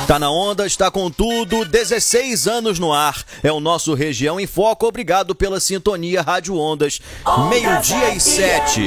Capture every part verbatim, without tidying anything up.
Tá na onda, está com tudo, dezesseis anos no ar. É o nosso Região em Foco. Obrigado pela sintonia Rádio Ondas. Meio-dia e sete.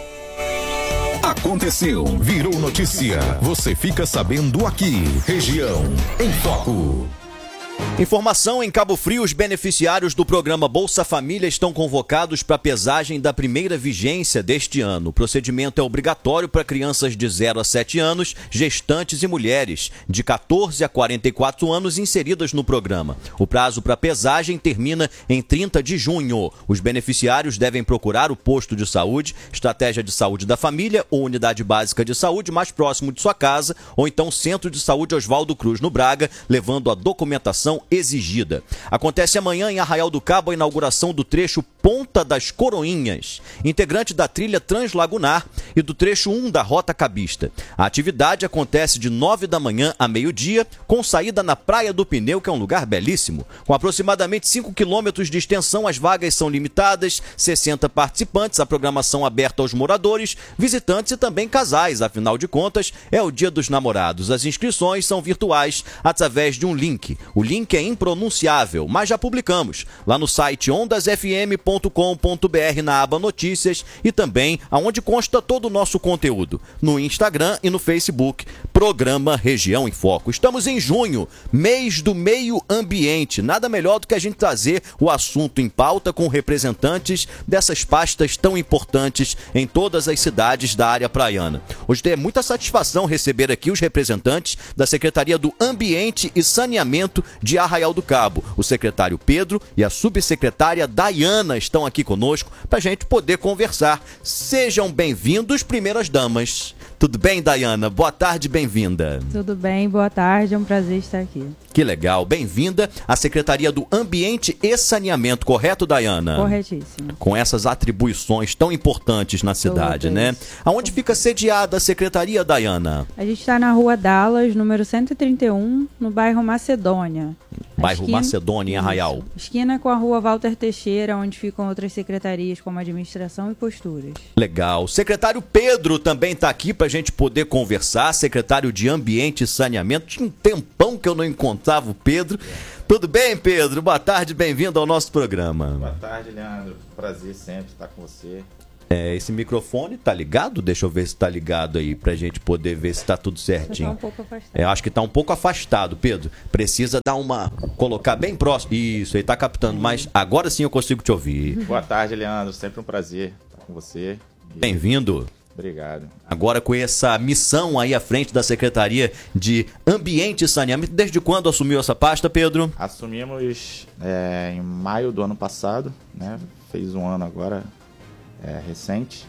Aconteceu, virou notícia. Você fica sabendo aqui. Região em Foco. Informação: em Cabo Frio, os beneficiários do programa Bolsa Família estão convocados para a pesagem da primeira vigência deste ano. O procedimento é obrigatório para crianças de zero a sete anos, gestantes e mulheres de quatorze a quarenta e quatro anos inseridas no programa. O prazo para pesagem termina em trinta de junho. Os beneficiários devem procurar o posto de saúde, estratégia de saúde da família ou unidade básica de saúde mais próximo de sua casa, ou então Centro de Saúde Oswaldo Cruz, no Braga, levando a documentação exigida. Acontece amanhã em Arraial do Cabo a inauguração do trecho Ponta das Coroinhas, integrante da trilha Translagunar e do trecho um da Rota Cabista. A atividade acontece de nove da manhã a meio-dia, com saída na Praia do Pneu, que é um lugar belíssimo. Com aproximadamente cinco quilômetros de extensão, as vagas são limitadas, sessenta participantes, a programação aberta aos moradores, visitantes e também casais. Afinal de contas, é o Dia dos Namorados. As inscrições são virtuais através de um link. O link que é impronunciável, mas já publicamos lá no site ondas f m ponto com ponto b r na aba Notícias e também aonde consta todo o nosso conteúdo, no Instagram e no Facebook, Programa Região em Foco. Estamos em junho, mês do meio ambiente. Nada melhor do que a gente trazer o assunto em pauta com representantes dessas pastas tão importantes em todas as cidades da área praiana. Hoje é muita satisfação receber aqui os representantes da Secretaria do Ambiente e Saneamento de Arraial do Cabo. O secretário Pedro e a subsecretária Dayana estão aqui conosco para a gente poder conversar. Sejam bem-vindos, primeiras damas. Tudo bem, Dayana? Boa tarde, bem-vinda. Tudo bem, boa tarde, é um prazer estar aqui. Que legal, bem-vinda à Secretaria do Ambiente e Saneamento, correto, Dayana? Corretíssimo. Com essas atribuições tão importantes na cidade, Todas. né? Aonde fica sediada a Secretaria, Dayana? A gente está na Rua Dallas, número cento e trinta e um, no bairro Macedônia. Bairro esquina... Macedônia, em Arraial. Isso. Esquina com a Rua Walter Teixeira, onde ficam outras secretarias como Administração e Posturas. Legal. Secretário Pedro também está aqui para a gente poder conversar, secretário de Ambiente e Saneamento. Tinha um tempão que eu não encontrava o Pedro. Tudo bem, Pedro? Boa tarde, bem-vindo ao nosso programa. Boa tarde, Leandro. Prazer sempre estar com você. É, esse microfone tá ligado? Deixa eu ver se tá ligado aí, pra gente poder ver se tá tudo certinho. Tá um pouco afastado. É, acho que tá um pouco afastado, Pedro. Precisa dar uma... colocar bem próximo. Isso, aí tá captando, mas agora sim eu consigo te ouvir. Boa tarde, Leandro. Sempre um prazer estar com você. E... Bem-vindo. Obrigado. Agora com essa missão aí à frente da Secretaria de Ambiente e Saneamento, desde quando assumiu essa pasta, Pedro? Assumimos é, em maio do ano passado, né? Fez um ano agora, é, recente,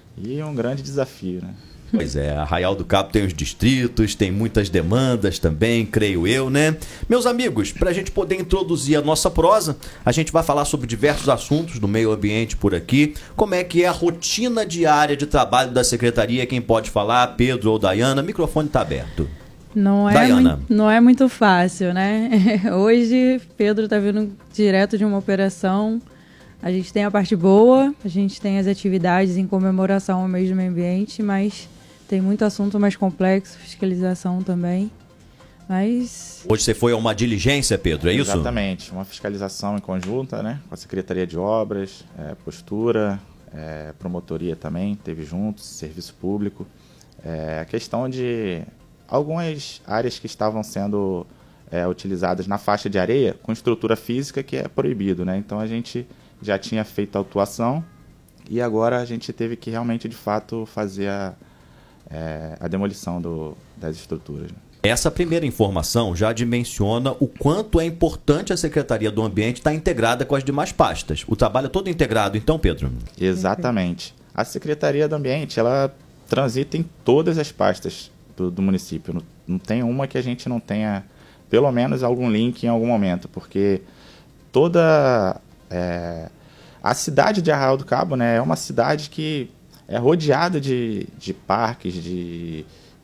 e um grande desafio, né? Pois é, Arraial do Cabo tem os distritos, tem muitas demandas também, creio eu, né? Meus amigos, para a gente poder introduzir a nossa prosa, a gente vai falar sobre diversos assuntos do meio ambiente por aqui. Como é que é a rotina diária de trabalho da Secretaria? Quem pode falar? Pedro ou Dayana? O microfone está aberto. Não é, muito, não é muito fácil, né? Hoje, Pedro está vindo direto de uma operação. A gente tem a parte boa, a gente tem as atividades em comemoração ao mês do meio ambiente, mas tem muito assunto mais complexo, fiscalização também. Mas... Hoje você foi a uma diligência, Pedro, é isso? Exatamente, uma fiscalização em conjunta, né? Com a Secretaria de Obras, é, Postura, é, Promotoria também, teve juntos, Serviço Público. É, a questão de algumas áreas que estavam sendo é, utilizadas na faixa de areia com estrutura física que é proibido, né? Então a gente já tinha feito a autuação e agora a gente teve que realmente, de fato, fazer a, é, a demolição do, das estruturas. Essa primeira informação já dimensiona o quanto é importante a Secretaria do Ambiente estar integrada com as demais pastas. O trabalho é todo integrado, então, Pedro? Exatamente. A Secretaria do Ambiente, ela transita em todas as pastas do, do município. Não, não tem uma que a gente não tenha, pelo menos, algum link em algum momento, porque toda... É, a cidade de Arraial do Cabo, né, é uma cidade que é rodeada de, de parques, de,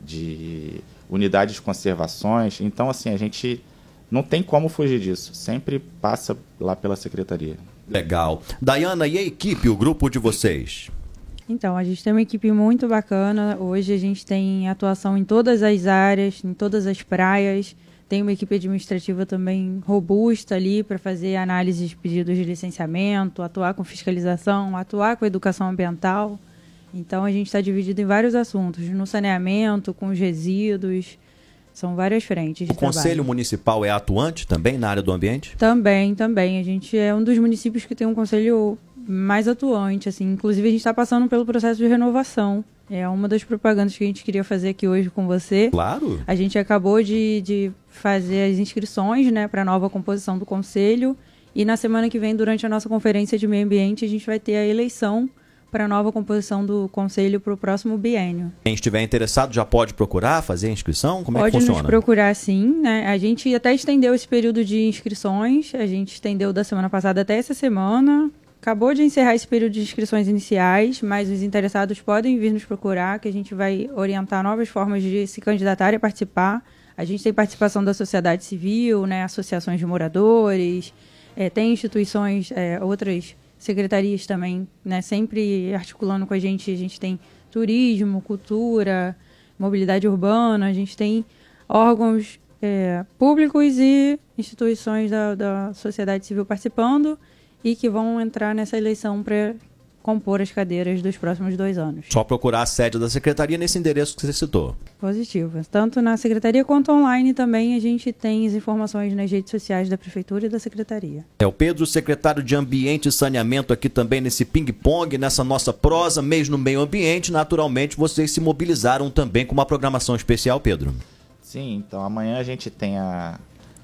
de unidades de conservações. Então, assim, a gente não tem como fugir disso. Sempre passa lá pela secretaria. Legal. Dayana, e a equipe, o grupo de vocês? Então, a gente tem uma equipe muito bacana. Hoje a gente tem atuação em todas as áreas, em todas as praias. Tem uma equipe administrativa também robusta ali para fazer análise de pedidos de licenciamento, atuar com fiscalização, atuar com educação ambiental. Então, a gente está dividido em vários assuntos, no saneamento, com os resíduos. São várias frentes de O Conselho trabalho. Municipal é atuante também na área do ambiente? Também, também. A gente é um dos municípios que tem um conselho mais atuante, assim. Inclusive, a gente está passando pelo processo de renovação. É uma das propagandas que a gente queria fazer aqui hoje com você. Claro. A gente acabou de, de fazer as inscrições, né, para a nova composição do conselho. E na semana que vem, durante a nossa conferência de meio ambiente, a gente vai ter a eleição para a nova composição do conselho para o próximo biênio. Quem estiver interessado já pode procurar, fazer a inscrição? Como Pode é que funciona? nos procurar, sim, né? A gente até estendeu esse período de inscrições. A gente estendeu da semana passada até essa semana. Acabou de encerrar esse período de inscrições iniciais, mas os interessados podem vir nos procurar, que a gente vai orientar novas formas de se candidatar e participar. A gente tem participação da sociedade civil, né, associações de moradores, é, tem instituições, é, outras secretarias também, né, sempre articulando com a gente. A gente tem turismo, cultura, mobilidade urbana, a gente tem órgãos é, públicos e instituições da, da sociedade civil participando, e que vão entrar nessa eleição para compor as cadeiras dos próximos dois anos. Só procurar a sede da secretaria nesse endereço que você citou. Positivo. Tanto na secretaria quanto online também a gente tem as informações nas redes sociais da prefeitura e da secretaria. É o Pedro, secretário de Ambiente e Saneamento, aqui também nesse ping-pong, nessa nossa prosa, mês no meio ambiente. Naturalmente, vocês se mobilizaram também com uma programação especial, Pedro. Sim, então amanhã a gente tem a...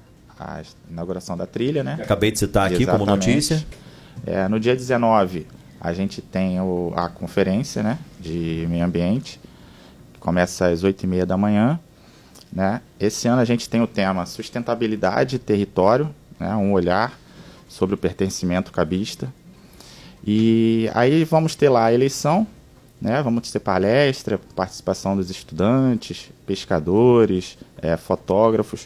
a inauguração da trilha, né? Acabei de citar aqui Exatamente. como notícia. É, no dia dezenove, a gente tem o, a conferência, né, de meio ambiente, que começa às oito e meia da manhã. Né? Esse ano a gente tem o tema Sustentabilidade e Território, né, um olhar sobre o pertencimento cabista. E aí vamos ter lá a eleição, né, vamos ter palestra, participação dos estudantes, pescadores, é, fotógrafos.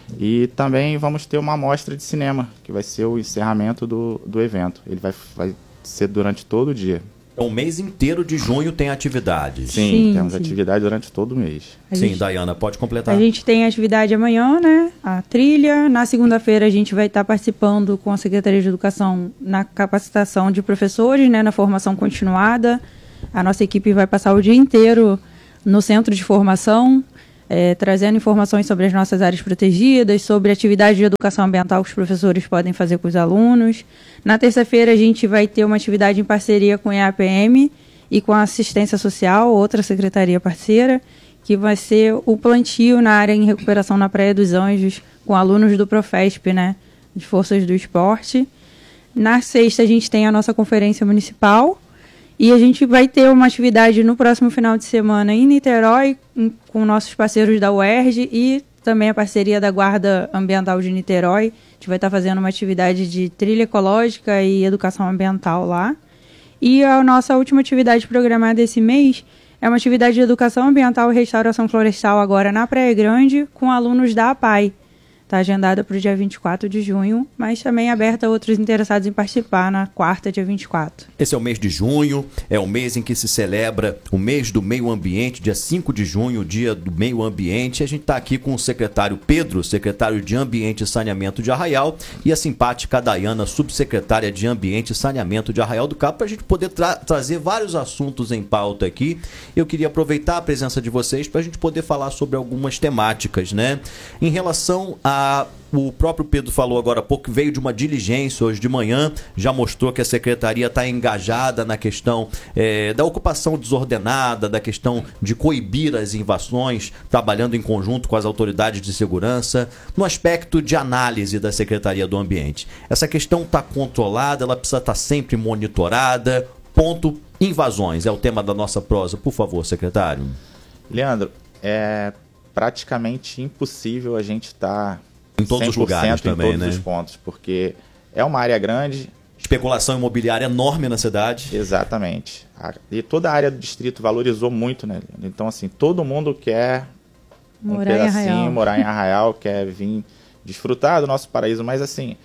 E também vamos ter uma amostra de cinema, que vai ser o encerramento do, do evento. Ele vai, vai ser durante todo o dia. Então, o mês inteiro de junho tem atividades. Sim, Sim, temos sim. atividade durante todo o mês. A Sim, gente, Dayana, pode completar. a gente tem atividade amanhã, né? A trilha. Na segunda-feira a gente vai estar participando com a Secretaria de Educação na capacitação de professores, né? Na formação continuada. A nossa equipe vai passar o dia inteiro no centro de formação, É, trazendo informações sobre as nossas áreas protegidas, sobre atividade de educação ambiental que os professores podem fazer com os alunos. Na terça-feira a gente vai ter uma atividade em parceria com a E A P M e com a Assistência Social, outra secretaria parceira, que vai ser o plantio na área em recuperação na Praia dos Anjos, com alunos do Profesp, né, de Forças do Esporte. Na sexta a gente tem a nossa conferência municipal, e a gente vai ter uma atividade no próximo final de semana em Niterói, em, com nossos parceiros da U E R J e também a parceria da Guarda Ambiental de Niterói. A gente vai estar fazendo uma atividade de trilha ecológica e educação ambiental lá. E a nossa última atividade programada esse mês é uma atividade de educação ambiental e restauração florestal agora na Praia Grande, com alunos da A P A I. Está agendada para o dia vinte e quatro de junho, mas também aberta a outros interessados em participar na quarta, dia vinte e quatro. Esse é o mês de junho, é o mês em que se celebra o mês do meio ambiente, dia cinco de junho, o dia do meio ambiente. A gente está aqui com o secretário Pedro, secretário de Ambiente e Saneamento de Arraial, e a simpática Dayana, subsecretária de Ambiente e Saneamento de Arraial do Cabo, para a gente poder tra- trazer vários assuntos em pauta aqui. Eu queria aproveitar a presença de vocês para a gente poder falar sobre algumas temáticas, né? Em relação a A, o próprio Pedro falou agora há pouco que veio de uma diligência hoje de manhã, já mostrou que a secretaria está engajada na questão é, da ocupação desordenada, da questão de coibir as invasões, trabalhando em conjunto com as autoridades de segurança, no aspecto de análise da Secretaria do Ambiente. Essa questão está controlada, ela precisa estar sempre monitorada. Ponto, invasões, é o tema da nossa prosa. Por favor, secretário. Leandro, é praticamente impossível a gente estar em todos os lugares também, em todos né? os pontos, porque é uma área grande. Especulação imobiliária enorme na cidade. Exatamente. E toda a área do distrito valorizou muito, né? Então, assim, todo mundo quer um Morar em pedacinho, Arraial. morar em Arraial, quer vir desfrutar do nosso paraíso, mas assim,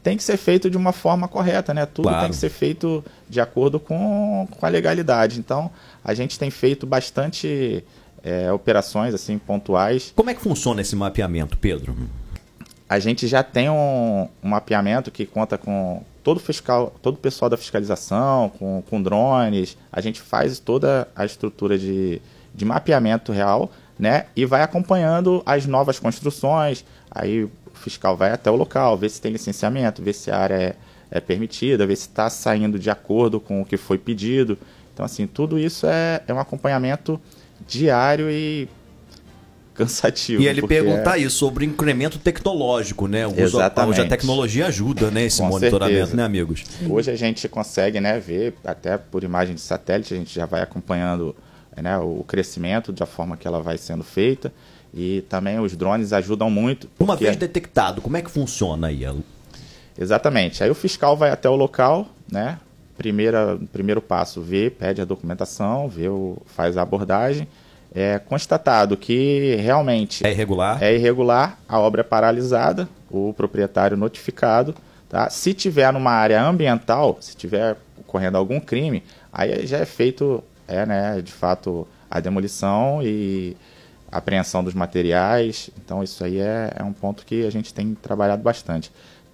tem que ser feito de uma forma correta, né? Tudo Claro. tem que ser feito de acordo com, com a legalidade. Então, a gente tem feito bastante é, operações assim pontuais. Como é que funciona esse mapeamento, Pedro? A gente já tem um, um mapeamento que conta com todo fiscal, todo o pessoal da fiscalização, com, com drones. A gente faz toda a estrutura de, de mapeamento real, né? E vai acompanhando as novas construções. Aí o fiscal vai até o local, vê se tem licenciamento, vê se a área é, é permitida, vê se está saindo de acordo com o que foi pedido. Então, assim, tudo isso é, é um acompanhamento diário e cansativo. E ele porque perguntar é... isso sobre incremento tecnológico, né? O uso- Exatamente. Hoje a tecnologia ajuda, né? Esse Com monitoramento, certeza. né, amigos? Hoje a gente consegue, né, ver, até por imagem de satélite, a gente já vai acompanhando, né, o crescimento da forma que ela vai sendo feita. E também os drones ajudam muito. Uma porque- vez detectado, como é que funciona aí? Exatamente. Aí o fiscal vai até o local, né? Primeira, primeiro passo, vê, pede a documentação, vê o, faz a abordagem. É constatado que realmente É irregular? é irregular, a obra é paralisada, o proprietário notificado. Tá? Se tiver numa área ambiental, se tiver ocorrendo algum crime, aí já é feito, é, né, de fato, a demolição e apreensão dos materiais. Então isso aí é, é um ponto que a gente tem trabalhado bastante.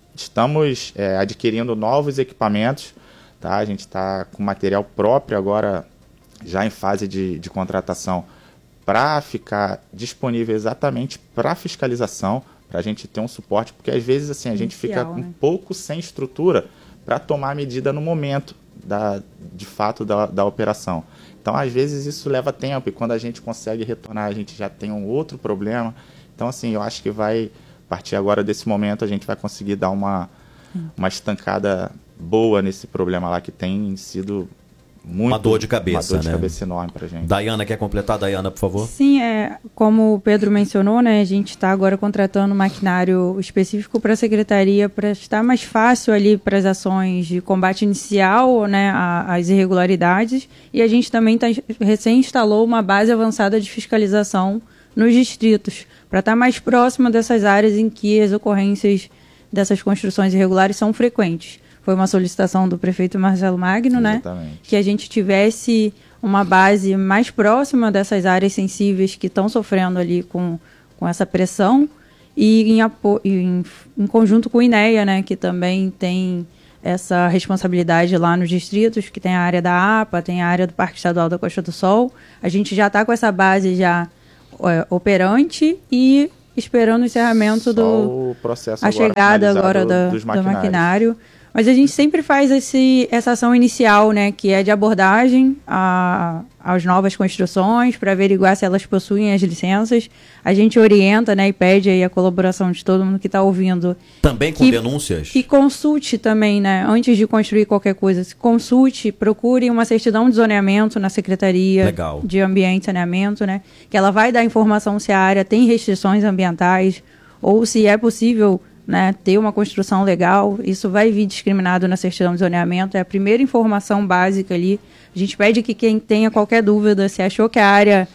Estamos é, adquirindo novos equipamentos, tá? A gente está com material próprio agora, já em fase de, de contratação, para ficar disponível exatamente para fiscalização, para a gente ter um suporte, porque às vezes assim, a gente fica Inicial, né? um pouco sem estrutura para tomar a medida no momento da, de fato da, da operação. Então, às vezes, isso leva tempo, e quando a gente consegue retornar, a gente já tem um outro problema. Então, assim, eu acho que vai, a partir agora desse momento, a gente vai conseguir dar uma, uma estancada boa nesse problema lá, que tem sido muito... Uma dor de cabeça, Uma dor de né? cabeça enorme pra gente. Dayana, quer completar? Dayana, por favor. Sim, é, como o Pedro mencionou, né, a gente está agora contratando um maquinário específico para a secretaria para estar mais fácil ali para as ações de combate inicial, né, a- às irregularidades, e a gente também tá, recém instalou uma base avançada de fiscalização nos distritos, para estar mais próxima dessas áreas em que as ocorrências dessas construções irregulares são frequentes. Foi uma solicitação do prefeito Marcelo Magno, né? Exatamente. Que a gente tivesse uma base mais próxima dessas áreas sensíveis que estão sofrendo ali com, com essa pressão, e em, apo- e em, em conjunto com o INEA, né? Que também tem essa responsabilidade lá nos distritos, que tem a área da APA, tem a área do Parque Estadual da Costa do Sol. A gente já está com essa base já é, operante e esperando o encerramento Só do... o processo a agora chegada finalizado agora da- dos do maquinários. maquinário. Mas a gente sempre faz esse, essa ação inicial, né, que é de abordagem a, às novas construções, para averiguar se elas possuem as licenças. A gente orienta, né, e pede aí a colaboração de todo mundo que está ouvindo. Também com Que- denúncias? Que consulte também, né, antes de construir qualquer coisa, se consulte, procure uma certidão de zoneamento na Secretaria Legal. de Ambiente e Saneamento, né, que ela vai dar informação se a área tem restrições ambientais ou se é possível, né, ter uma construção legal. Isso vai vir discriminado na certidão de zoneamento, é a primeira informação básica ali. A gente pede que quem tenha qualquer dúvida, se achou que a área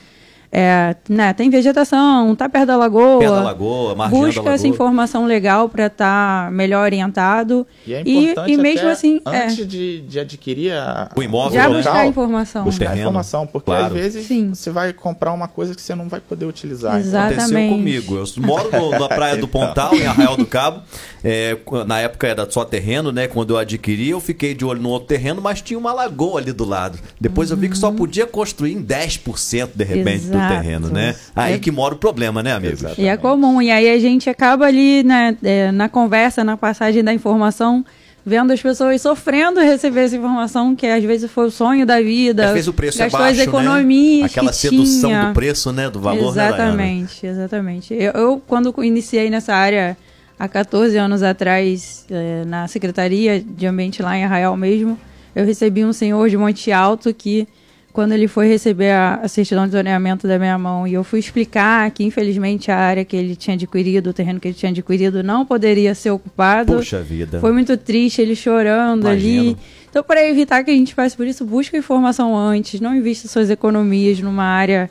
é, né, tem vegetação, está perto da lagoa, Perto da lagoa, margem da busca lagoa. essa informação legal para estar melhor orientado. E é E, importante e mesmo até assim, é, antes de, de adquirir a, O imóvel, já né? buscar informação. Buscar buscar terreno, informação, porque claro. às vezes Sim. você vai comprar uma coisa que você não vai poder utilizar. Exato. Aconteceu Exatamente. comigo. Eu moro no- na Praia do Pontal, em Arraial do Cabo. É, na época era só terreno, né? Quando eu adquiri, eu fiquei de olho no outro terreno, mas tinha uma lagoa ali do lado. Depois eu vi que só podia construir em dez por cento de repente do Exato. terreno, né? Aí É- que mora o problema, né, amigos? Exato. E é comum. E aí a gente acaba ali, né, é, na conversa, na passagem da informação, vendo as pessoas sofrendo receber essa informação, que às vezes foi o sonho da vida. Às vezes o preço gastou é baixo, as economias né? Aquela que sedução tinha. do preço, né? Do valor, né, Dayana? Exatamente, exatamente. Eu, eu, quando iniciei nessa área há catorze anos atrás, eh, na Secretaria de Ambiente lá em Arraial mesmo, eu recebi um senhor de Monte Alto que, quando ele foi receber a, a certidão de zoneamento da minha mão, e eu fui explicar que, infelizmente, a área que ele tinha adquirido, o terreno que ele tinha adquirido, não poderia ser ocupado. Puxa vida. Foi muito triste, ele chorando Imagino. ali. Então, para evitar que a gente passe por isso, busca informação antes, não invista suas economias numa área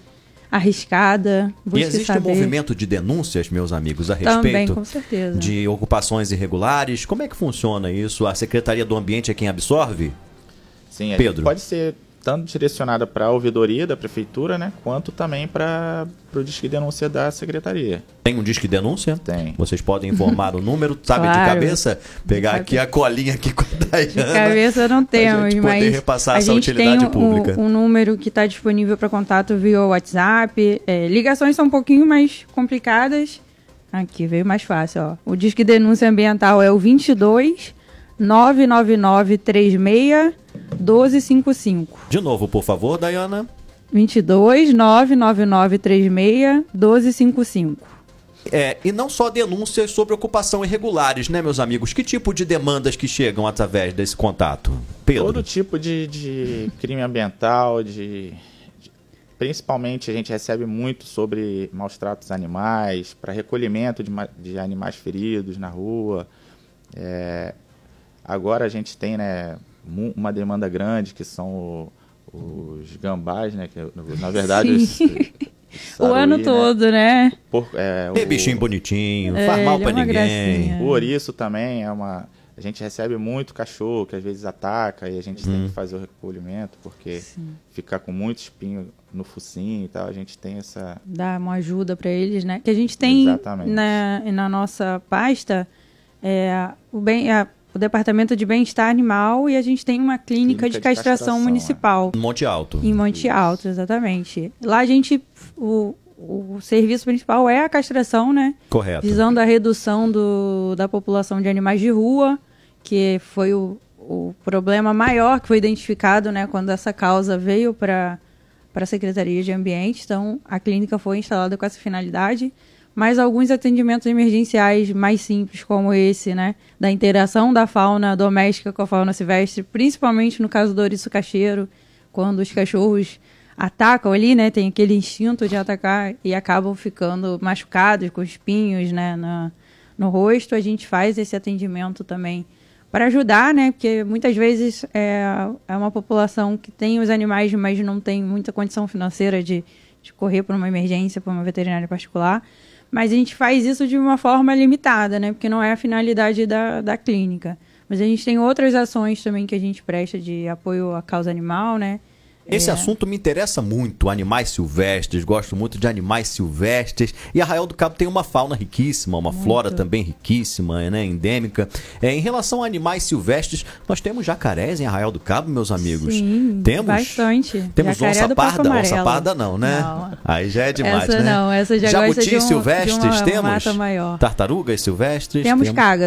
arriscada. E existe saber. um movimento de denúncias, meus amigos, a Também, respeito com certeza. de ocupações irregulares. Como é que funciona isso? A Secretaria do Ambiente é quem absorve? Sim, a Pedro. Pode ser tanto direcionada para a ouvidoria da prefeitura, né, quanto também para o disque denúncia da secretaria. Tem um disque denúncia? Tem. Vocês podem informar o número, sabe, claro. de cabeça? Pegar de aqui a colinha aqui com a Dayana. De cabeça não temos, a gente mas poder repassar a essa gente utilidade tem um, pública. um número que está disponível para contato via WhatsApp. É, ligações são um pouquinho mais complicadas. Aqui veio mais fácil, ó. O disque denúncia ambiental é o vinte e dois, nove nove nove três seis, um dois cinco cinco. De novo, por favor, Dayana. vinte e dois, nove nove nove três seis, um dois cinco cinco. É, e não só denúncias sobre ocupação irregulares, né, meus amigos? Que tipo de demandas que chegam através desse contato? Pedro? Todo tipo de, de crime ambiental, de, de, principalmente a gente recebe muito sobre maus tratos animais, para recolhimento de, de animais feridos na rua. É, agora a gente tem, né, uma demanda grande, que são o, os gambás, né, que na verdade... Os, Saruí, o ano todo, né? Por, é, é o, bichinho bonitinho, é, faz mal pra é ninguém. Gracinha. O ouriço também é uma... A gente recebe muito cachorro que às vezes ataca e a gente hum. tem que fazer o recolhimento, porque Sim. ficar com muito espinho no focinho e tal, a gente tem essa... Dá uma ajuda pra eles, né? Que a gente tem na, na nossa pasta é, o, bem, a, o Departamento de Bem-Estar Animal, e a gente tem uma clínica, clínica de, castração de castração municipal. Em Monte Alto. Em Monte Isso. Alto, exatamente. Lá a gente... O, o serviço principal é a castração, né? Correto. Visando a redução do, da população de animais de rua, que foi o, o problema maior que foi identificado, né, quando essa causa veio para a Secretaria de Ambiente. Então, a clínica foi instalada com essa finalidade. Mas alguns atendimentos emergenciais mais simples, como esse, né, da interação da fauna doméstica com a fauna silvestre, principalmente no caso do ouriço cacheiro, quando os cachorros atacam ali, né, tem aquele instinto de atacar e acabam ficando machucados com espinhos, né, na, no rosto. A gente faz esse atendimento também para ajudar, né, porque muitas vezes é, é uma população que tem os animais, mas não tem muita condição financeira de, de correr por uma emergência, por uma veterinária particular. Mas a gente faz isso de uma forma limitada, né, porque não é a finalidade da, da clínica. Mas a gente tem outras ações também que a gente presta de apoio à causa animal, né. Esse é. assunto me interessa muito, animais silvestres, gosto muito de animais silvestres. E Arraial do Cabo tem uma fauna riquíssima, uma muito. flora também riquíssima, né, endêmica. É, em relação a animais silvestres, nós temos jacarés em Arraial do Cabo, meus amigos? Sim, temos? bastante. Temos Jacaré onça parda? Onça parda não, né? Não. Aí já é demais, essa né? não, essa já Jabutis gosta de um, silvestres de uma temos? mata maior. Tartarugas silvestres? Temos, temos... caga.